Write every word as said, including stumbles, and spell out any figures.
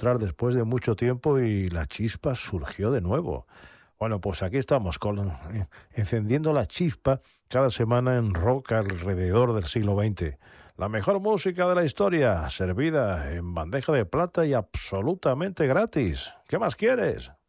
encontrar después de mucho tiempo y la chispa surgió de nuevo. Bueno, pues aquí estamos, con, eh, encendiendo la chispa cada semana en rock alrededor del siglo veinte. La mejor música de la historia, servida en bandeja de plata y absolutamente gratis. ¿Qué más quieres?